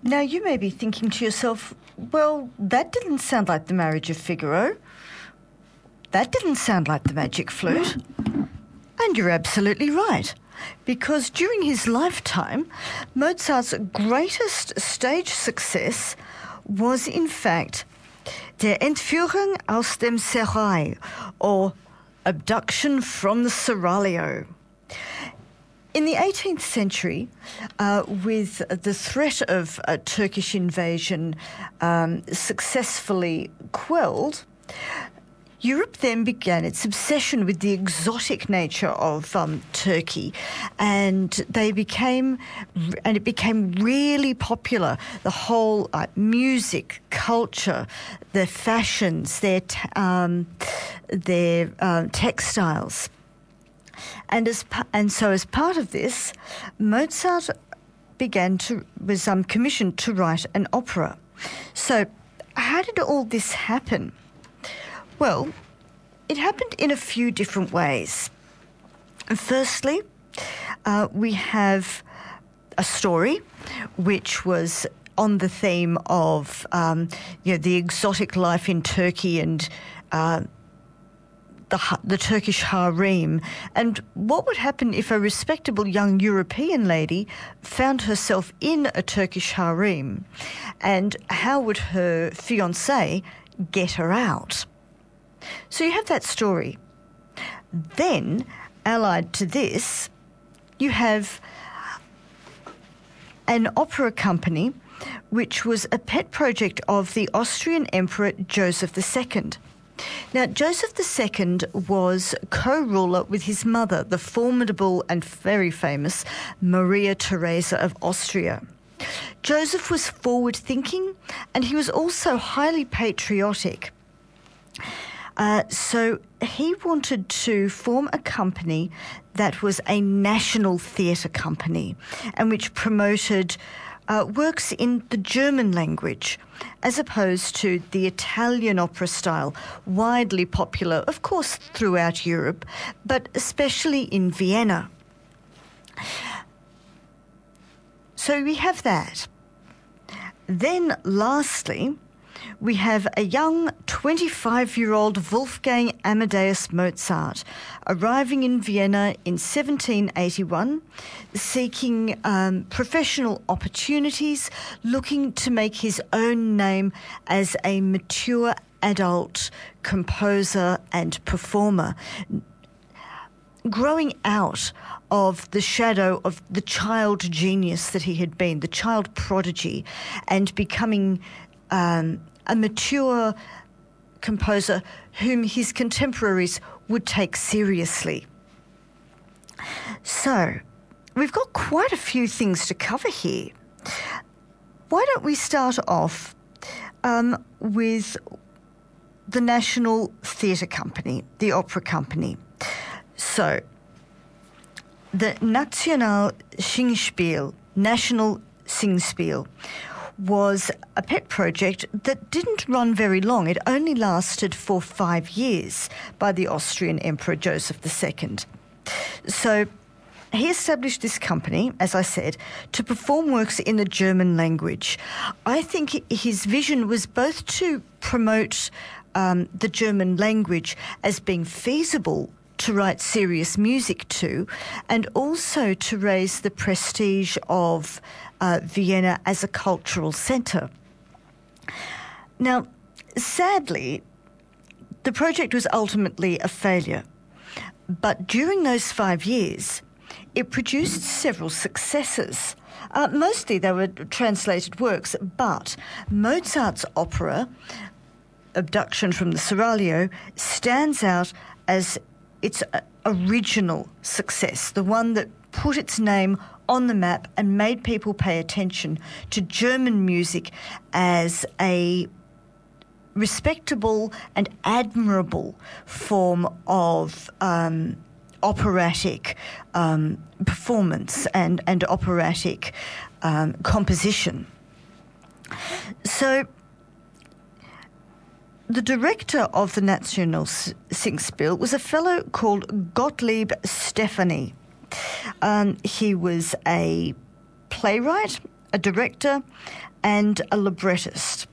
Now, you may be thinking to yourself, well, that didn't sound like the Marriage of Figaro. That didn't sound like the Magic Flute. And you're absolutely right, because during his lifetime, Mozart's greatest stage success was, in fact, Der Entführung aus dem Serail, or Abduction from the Seraglio. In the 18th century, with the threat of a Turkish invasion successfully quelled, Europe then began its obsession with the exotic nature of Turkey, and it became really popular. The whole music, culture, their fashions, their textiles, and so as part of this, Mozart was commissioned to write an opera. So, how did all this happen? Well, it happened in a few different ways. Firstly, we have a story which was on the theme of the exotic life in Turkey and the Turkish harem, and what would happen if a respectable young European lady found herself in a Turkish harem, and how would her fiancé get her out? So you have that story. Then, allied to this, you have an opera company which was a pet project of the Austrian Emperor Joseph II. Now, Joseph II was co-ruler with his mother, the formidable and very famous Maria Theresa of Austria. Joseph was forward-thinking, and he was also highly patriotic. So he wanted to form a company that was a national theatre company and which promoted works in the German language as opposed to the Italian opera style, widely popular, of course, throughout Europe, but especially in Vienna. So we have that. Then, lastly, we have a young 25-year-old Wolfgang Amadeus Mozart arriving in Vienna in 1781, seeking professional opportunities, looking to make his own name as a mature adult composer and performer, growing out of the shadow of the child genius that he had been, the child prodigy, and becoming a mature composer whom his contemporaries would take seriously. So, we've got quite a few things to cover here. Why don't we start off with the National Theatre Company, the opera company. So, the National Singspiel, was a pet project that didn't run very long. It only lasted for 5 years by the Austrian Emperor Joseph II. So he established this company, as I said, to perform works in the German language. I think his vision was both to promote the German language as being feasible to write serious music to, and also to raise the prestige of Vienna as a cultural centre. Now, sadly, the project was ultimately a failure, but during those 5 years, it produced several successes. Mostly they were translated works, but Mozart's opera, Abduction from the Seraglio, stands out as its original success, the one that put its name on the map and made people pay attention to German music as a respectable and admirable form of operatic performance and operatic composition. So the director of the National Singspiel was a fellow called Gottlieb Steffani. He was a playwright, a director, and a librettist.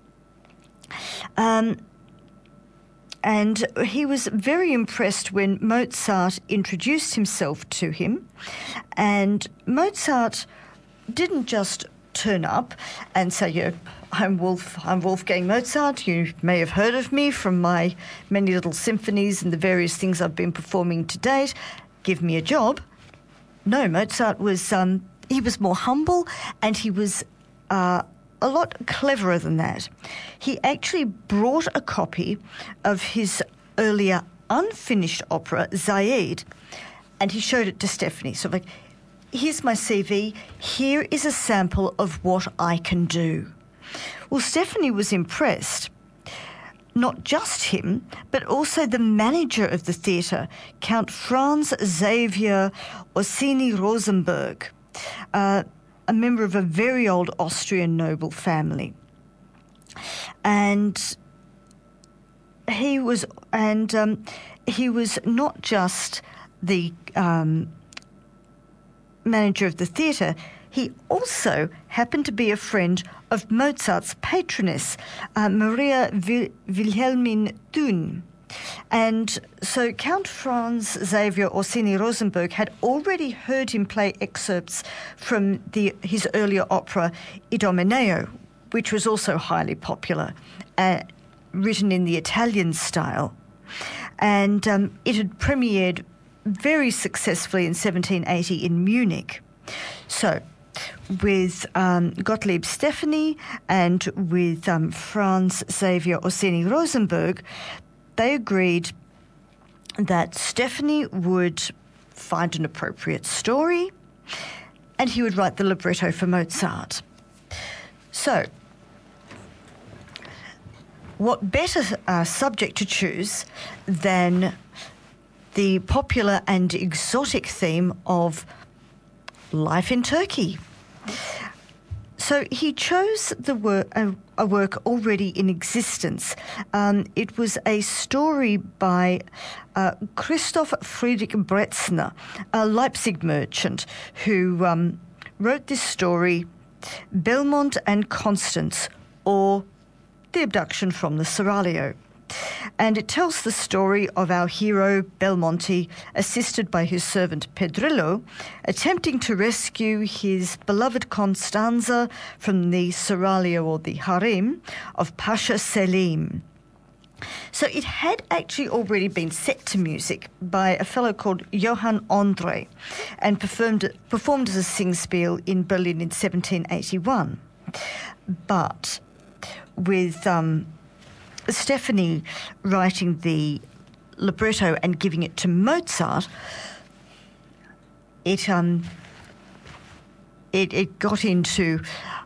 And he was very impressed when Mozart introduced himself to him. And Mozart didn't just turn up and say, I'm Wolfgang Mozart. You may have heard of me from my many little symphonies and the various things I've been performing to date. Give me a job. No, Mozart was, he was more humble, and he was a lot cleverer than that. He actually brought a copy of his earlier unfinished opera, Zaid, and he showed it to Stephanie. So like, here's my CV, here is a sample of what I can do. Well, Stephanie was impressed. Not just him, but also the manager of the theatre, Count Franz Xaver Orsini-Rosenberg, a member of a very old Austrian noble family. And he was not just the manager of the theatre, he also happened to be a friend of Mozart's patroness, Maria Wilhelmine Thun. And so Count Franz Xaver Orsini-Rosenberg had already heard him play excerpts from his earlier opera, Idomeneo, which was also highly popular, written in the Italian style. And it had premiered very successfully in 1780 in Munich. So with Gottlieb Stephanie and with Franz Xaver Orsini-Rosenberg, they agreed that Stephanie would find an appropriate story and he would write the libretto for Mozart. So, what better subject to choose than the popular and exotic theme of life in Turkey? So he chose a work already in existence. It was a story by Christoph Friedrich Bretzner, a Leipzig merchant, who wrote this story, Belmont and Constance, or The Abduction from the Seraglio. And it tells the story of our hero Belmonte, assisted by his servant Pedrillo, attempting to rescue his beloved Constanza from the Seraglio, or the harem, of Pasha Selim. So it had actually already been set to music by a fellow called Johann André and performed as a singspiel in Berlin in 1781. But with Stephanie writing the libretto and giving it to Mozart, it got into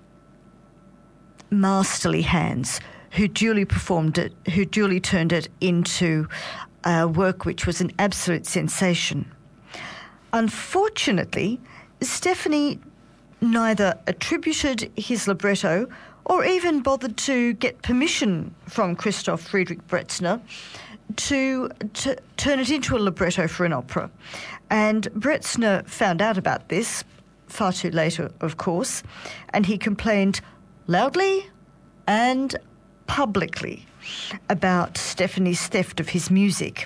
masterly hands who duly turned it into a work which was an absolute sensation. Unfortunately, Stephanie neither attributed his libretto or even bothered to get permission from Christoph Friedrich Bretzner to turn it into a libretto for an opera. And Bretzner found out about this far too late, of course, and he complained loudly and publicly about Stephanie's theft of his music.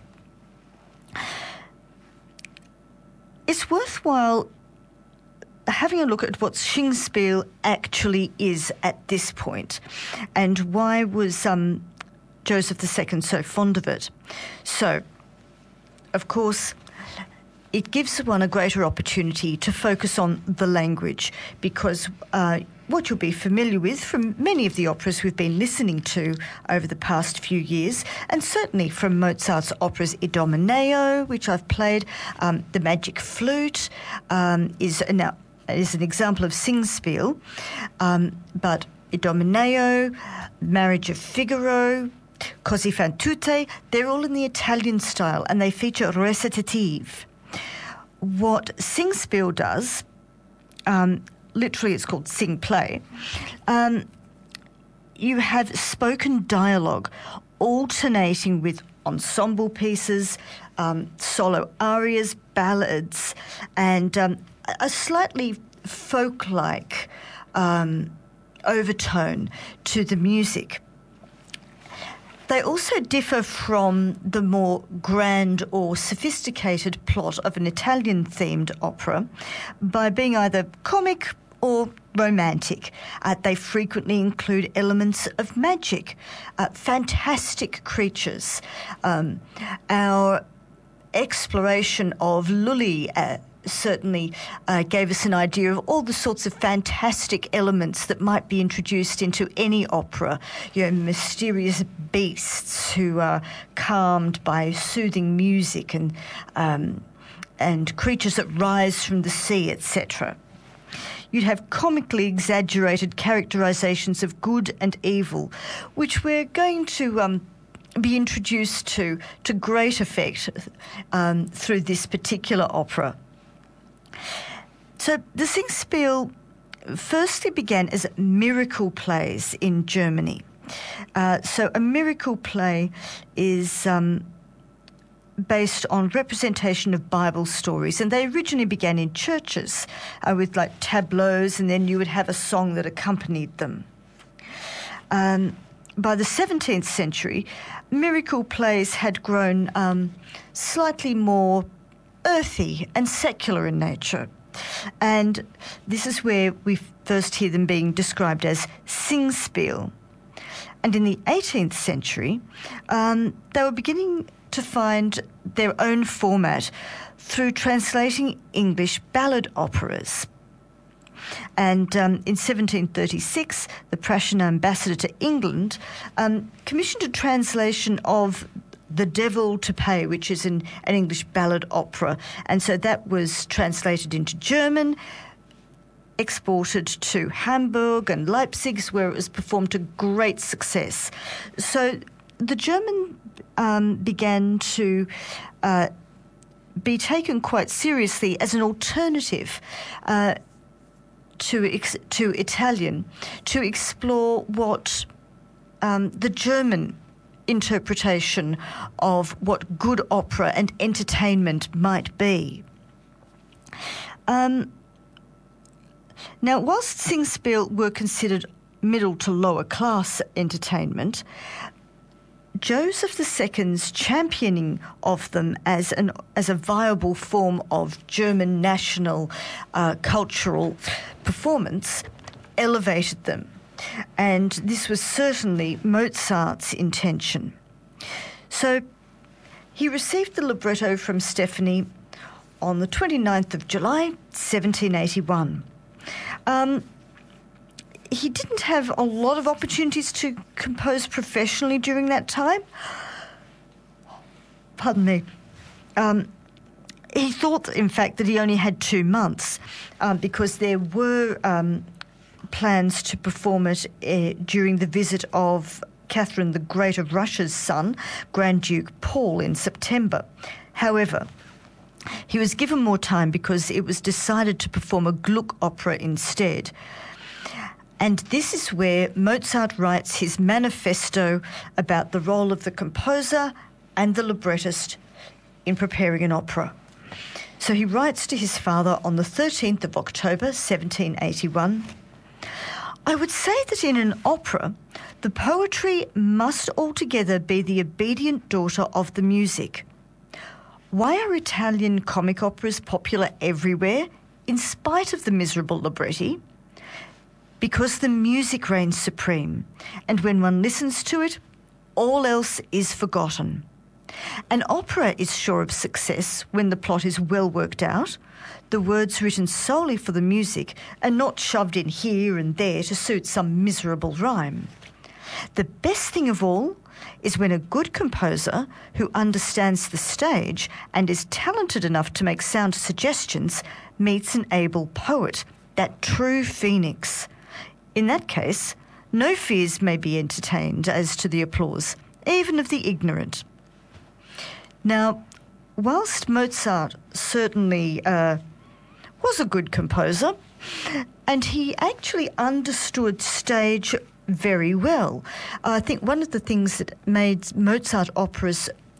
It's worthwhile having a look at what Singspiel actually is at this point, and why was Joseph II so fond of it. So, of course, it gives one a greater opportunity to focus on the language, because what you'll be familiar with from many of the operas we've been listening to over the past few years, and certainly from Mozart's operas Idomeneo, which I've played, The Magic Flute is an example of Singspiel, but Idomeneo, Marriage of Figaro, Così fan tutte, they're all in the Italian style and they feature recitative. What Singspiel does, literally it's called sing play, you have spoken dialogue alternating with ensemble pieces, solo arias, ballads, and a slightly folk-like overtone to the music. They also differ from the more grand or sophisticated plot of an Italian-themed opera by being either comic or romantic. They frequently include elements of magic, fantastic creatures. Our exploration of Lully certainly gave us an idea of all the sorts of fantastic elements that might be introduced into any opera. Mysterious beasts who are calmed by soothing music and creatures that rise from the sea, etc. You'd have comically exaggerated characterizations of good and evil, which we're going to be introduced to great effect through this particular opera. So the Singspiel firstly began as miracle plays in Germany. So a miracle play is based on representation of Bible stories, and they originally began in churches with like tableaus, and then you would have a song that accompanied them. By the 17th century, miracle plays had grown slightly more earthy and secular in nature. And this is where we first hear them being described as Singspiel. And in the 18th century, they were beginning to find their own format through translating English ballad operas. And in 1736, the Prussian ambassador to England commissioned a translation of The Devil to Pay, which is an English ballad opera. And so that was translated into German, exported to Hamburg and Leipzig, where it was performed to great success. So the German began to be taken quite seriously as an alternative to Italian, to explore what the German interpretation of what good opera and entertainment might be. Now, whilst Singspiel were considered middle to lower class entertainment, Joseph II's championing of them as a viable form of German national cultural performance elevated them. And this was certainly Mozart's intention. So he received the libretto from Steffani on the 29th of July, 1781. He didn't have a lot of opportunities to compose professionally during that time. Pardon me. He thought, in fact, that he only had 2 months because there were plans to perform it during the visit of Catherine the Great of Russia's son, Grand Duke Paul, in September. However, he was given more time because it was decided to perform a Gluck opera instead. And this is where Mozart writes his manifesto about the role of the composer and the librettist in preparing an opera. So he writes to his father on the 13th of October, 1781, "I would say that in an opera, the poetry must altogether be the obedient daughter of the music. Why are Italian comic operas popular everywhere, in spite of the miserable libretti? Because the music reigns supreme, and when one listens to it, all else is forgotten. An opera is sure of success when the plot is well worked out, the words written solely for the music and not shoved in here and there to suit some miserable rhyme. The best thing of all is when a good composer who understands the stage and is talented enough to make sound suggestions meets an able poet, that true phoenix. In that case, no fears may be entertained as to the applause, even of the ignorant." Now, whilst Mozart certainly was a good composer, and he actually understood stage very well, I think one of the things that made Mozart operas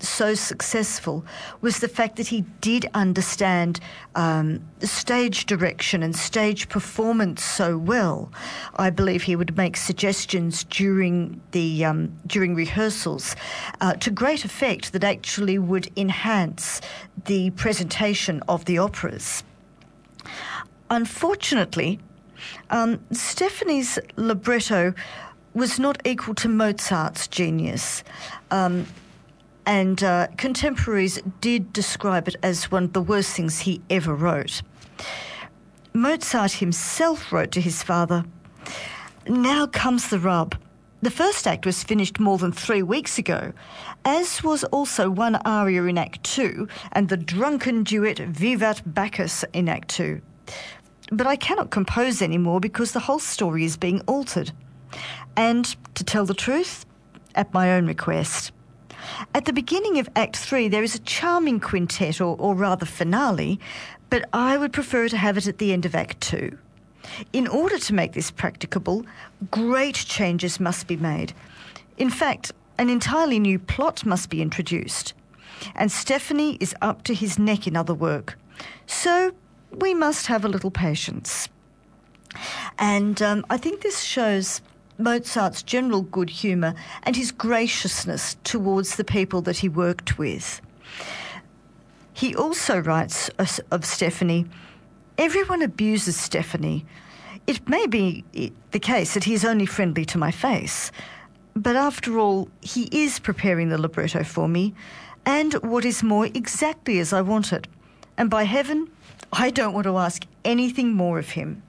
so successful was the fact that he did understand stage direction and stage performance so well. I believe he would make suggestions during rehearsals to great effect that actually would enhance the presentation of the operas. Unfortunately, Stephanie's libretto was not equal to Mozart's genius. And contemporaries did describe it as one of the worst things he ever wrote. Mozart himself wrote to his father, "Now comes the rub. The first act was finished more than 3 weeks ago, as was also one aria in Act 2 and the drunken duet Vivat Bacchus in Act 2. But I cannot compose any more because the whole story is being altered. And, to tell the truth, at my own request. At the beginning of Act 3, there is a charming quintet, or rather finale, but I would prefer to have it at the end of Act 2. In order to make this practicable, great changes must be made. In fact, an entirely new plot must be introduced. And Stephanie is up to his neck in other work. So we must have a little patience." And I think this shows Mozart's general good humour and his graciousness towards the people that he worked with. He also writes of Stephanie, "Everyone abuses Stephanie. It may be the case that he is only friendly to my face, but after all, he is preparing the libretto for me, and what is more, exactly as I want it. And by heaven, I don't want to ask anything more of him."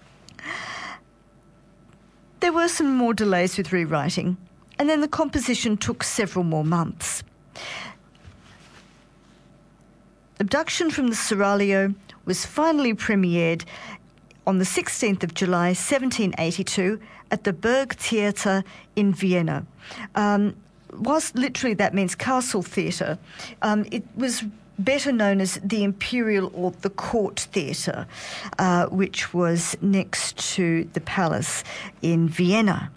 There were some more delays with rewriting, and then the composition took several more months. Abduction from the Seraglio was finally premiered on the 16th of July 1782 at the Burgtheater in Vienna. Whilst literally that means Castle Theatre, it was better known as the Imperial or the Court Theatre, which was next to the palace in Vienna.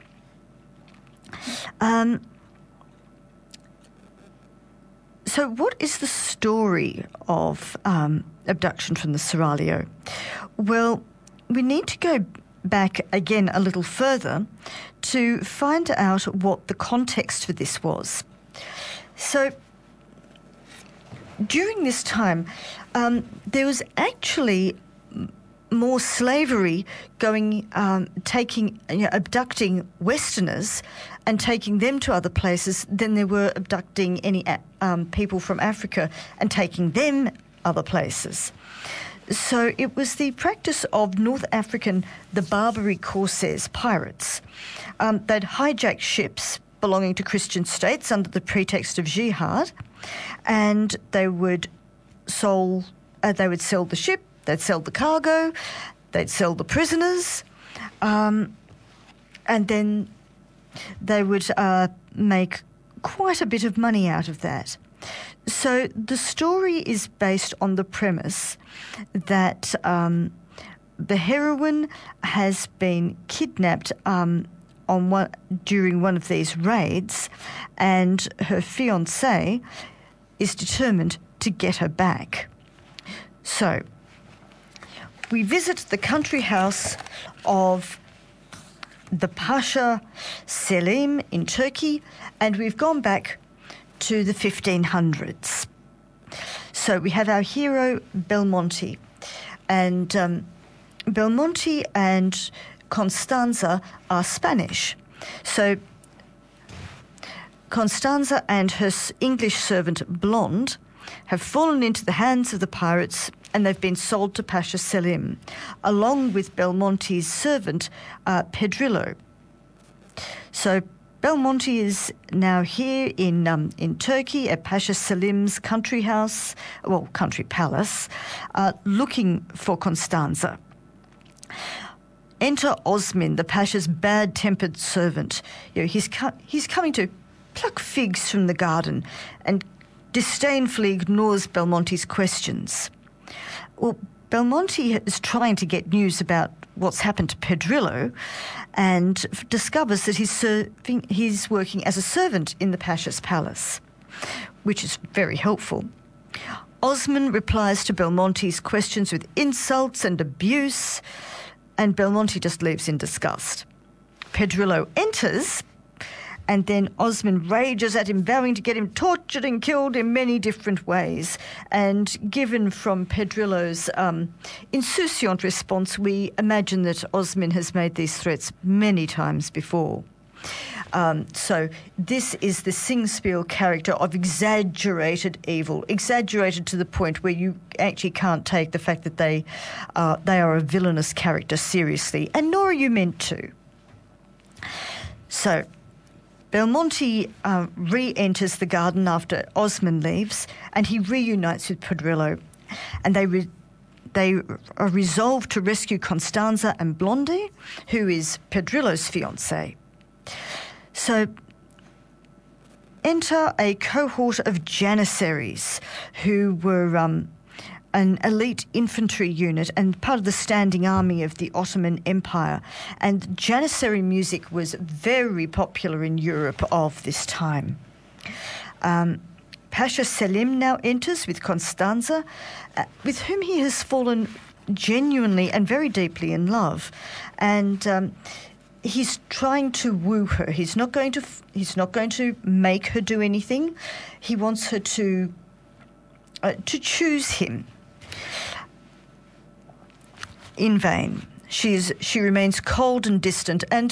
So what is the story of Abduction from the Seraglio? Well, we need to go back again a little further to find out what the context for this was. So during this time, there was actually more slavery abducting Westerners and taking them to other places than there were abducting any people from Africa and taking them other places. So it was the practice of North African, the Barbary corsairs, pirates. They'd hijack ships belonging to Christian states under the pretext of jihad, and they would sell the ship, they'd sell the cargo, they'd sell the prisoners, and then they would make quite a bit of money out of that. So the story is based on the premise that the heroine has been kidnapped during one of these raids, and her fiancé is determined to get her back. So we visit the country house of the Pasha Selim in Turkey, and we've gone back to the 1500s. So we have our hero Belmonte, and Belmonte and Constanza are Spanish. So Constanza and her English servant Blonde have fallen into the hands of the pirates, and they've been sold to Pasha Selim, along with Belmonte's servant Pedrillo. So Belmonte is now here in Turkey at Pasha Selim's country palace, looking for Constanza. Enter Osmin, the Pasha's bad-tempered servant. He's coming to pluck figs from the garden and disdainfully ignores Belmonte's questions. Well, Belmonte is trying to get news about what's happened to Pedrillo and discovers that he's working as a servant in the Pasha's palace. which is very helpful. Osmond replies to Belmonte's questions with insults and abuse, and Belmonte just leaves in disgust. Pedrillo enters, and then Osmond rages at him, vowing to get him tortured and killed in many different ways. And given from Pedrillo's insouciant response, we imagine that Osmond has made these threats many times before. So this is the Singspiel character of exaggerated evil, exaggerated to the point where you actually can't take the fact that they are a villainous character seriously, and nor are you meant to. So Belmonte re-enters the garden after Osmond leaves, and he reunites with Pedrillo, and they are resolved to rescue Constanza and Blondie, who is Pedrillo's fiancée. So enter a cohort of Janissaries, who were an elite infantry unit and part of the standing army of the Ottoman Empire. And Janissary music was very popular in Europe of this time. Pasha Selim now enters with Constanza, with whom he has fallen genuinely and very deeply in love. And he's trying to woo her. He's not going to make her do anything. He wants her to choose him. In vain. She remains cold and distant, and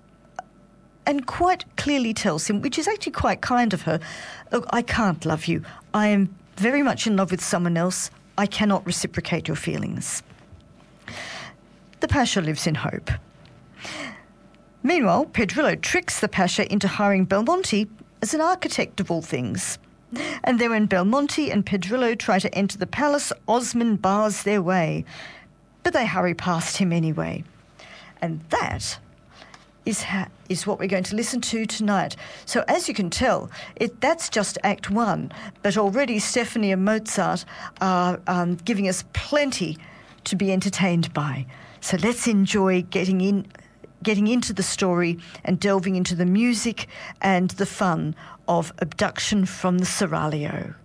quite clearly tells him, which is actually quite kind of her, "Look, I can't love you. I am very much in love with someone else. I cannot reciprocate your feelings." The Pasha lives in hope. Meanwhile, Pedrillo tricks the Pasha into hiring Belmonte as an architect of all things. And then when Belmonte and Pedrillo try to enter the palace, Osmond bars their way. But they hurry past him anyway. And that is what we're going to listen to tonight. So as you can tell, that's just Act 1, but already Stephanie and Mozart are giving us plenty to be entertained by. So let's enjoy getting into the story and delving into the music and the fun of Abduction from the Seraglio.